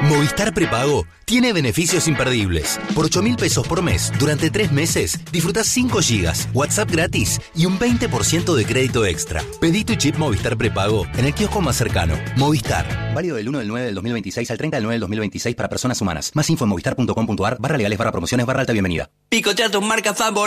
Movistar Prepago tiene beneficios imperdibles. Por 8.000 pesos por mes, durante 3 meses, disfrutás 5 gigas, WhatsApp gratis y un 20% de crédito extra. Pedí tu chip Movistar Prepago en el kiosco más cercano. Movistar. Válido del 1 del 9 del 2026 al 30 del 9 del 2026 para personas humanas. Más info en movistar.com.ar /legales/promociones /alta bienvenida. Picotea tus marcas favoritas.